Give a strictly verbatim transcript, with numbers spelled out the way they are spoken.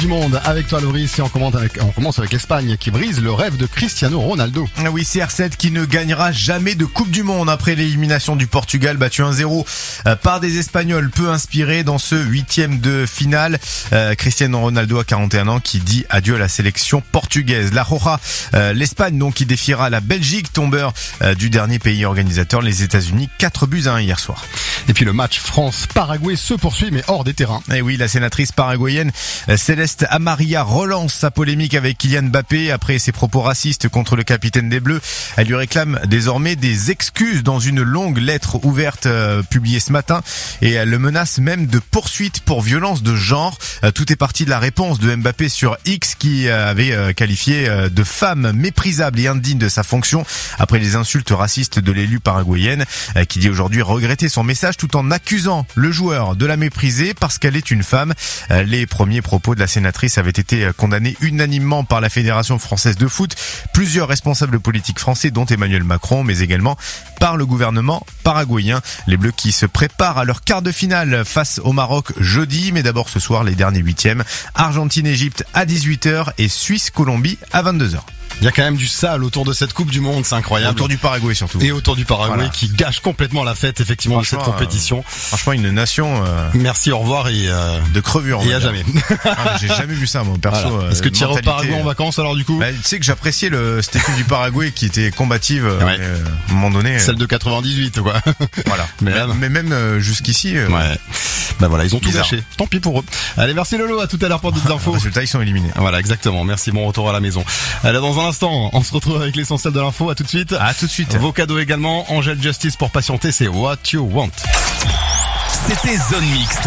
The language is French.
du Monde avec toi Loris et on commence avec, on commence avec l'Espagne qui brise le rêve de Cristiano Ronaldo. Oui, C R sept qui ne gagnera jamais de Coupe du Monde après l'élimination du Portugal battu un zéro par des Espagnols peu inspirés dans ce huitième de finale. Euh, Cristiano Ronaldo a quarante et un ans qui dit adieu à la sélection portugaise. La Roja, euh, l'Espagne donc qui défiera la Belgique, tombeur euh, du dernier pays organisateur, les États-Unis, quatre buts à un hier soir. Et puis le match France-Paraguay se poursuit mais hors des terrains. Et oui, la sénatrice paraguayenne Céleste Amaria relance sa polémique avec Kylian Mbappé après ses propos racistes contre le capitaine des Bleus. Elle lui réclame désormais des excuses dans une longue lettre ouverte euh, publiée ce matin et elle le menace même de poursuites pour violence de genre. Euh, tout est parti de la réponse de Mbappé sur X qui euh, avait euh, qualifié euh, de femme méprisable et indigne de sa fonction après les insultes racistes de l'élu paraguayenne euh, qui dit aujourd'hui regretter son message tout en accusant le joueur de la mépriser parce qu'elle est une femme. Euh, les premiers propos de la sénatrice avaient été condamnés unanimement par la Fédération française de foot, plusieurs responsables politiques français dont Emmanuel Macron, mais également par le gouvernement paraguayen. Les Bleus qui se préparent à leur quart de finale face au Maroc jeudi, mais d'abord ce soir les derniers huitièmes. Argentine-Égypte à dix-huit heures et Suisse-Colombie à vingt-deux heures. Il y a quand même du sale autour de cette Coupe du Monde, c'est incroyable. Autour du Paraguay surtout. Et autour du Paraguay voilà. Qui gâche complètement la fête effectivement de cette compétition. Euh, franchement une nation. Euh, Merci, au revoir et euh, de crevure. Et à jamais. Ah, j'ai jamais vu ça moi perso. Voilà. Est-ce que tu irais au Paraguay en vacances alors du coup? Bah, tu sais que j'appréciais le cette équipe du Paraguay qui était combative. Ouais. Euh, à un moment donné. Celle de quatre-vingt-dix-huit quoi. Voilà. Mais, mais, là, mais même euh, jusqu'ici. Euh, ouais. Bah voilà, ils ont bizarre. tout lâché. Tant pis pour eux. Allez, merci Lolo, à tout à l'heure pour d'autres infos. Résultat, ils sont éliminés. Voilà, exactement. Merci, bon retour à la maison. Allez, dans un instant, on se retrouve avec l'essentiel de l'info. À tout de suite. À tout de suite. Vos cadeaux également. Angel Justice pour patienter, c'est What You Want. C'était Zone Mixte.